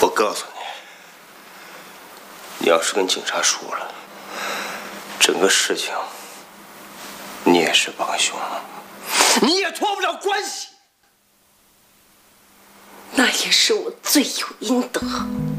告诉你，你要是跟警察说了，整个事情你也是帮凶，你也脱不了关系。 那也是我罪有应得。